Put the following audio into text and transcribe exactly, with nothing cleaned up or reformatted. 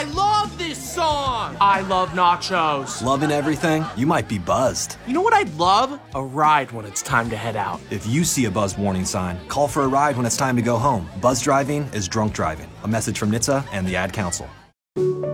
I love this song! I love nachos. Loving everything? You might be buzzed. You know what I'd love? A ride when it's time to head out. If you see a buzz warning sign, call for a ride when it's time to go home. Buzz driving is drunk driving. A message from N H T S A and the Ad Council.